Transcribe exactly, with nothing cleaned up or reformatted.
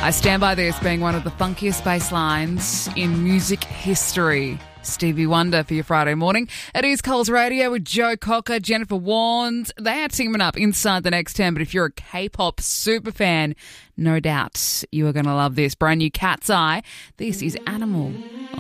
I stand by this being one of the funkiest bass lines in music history. Stevie Wonder for your Friday morning. It is Coles Radio with Joe Cocker, Jennifer Warnes. They are teaming up inside the next ten, but if you're a K-pop super fan, no doubt you are going to love this. Brand new Cat's Eye. This is Animal.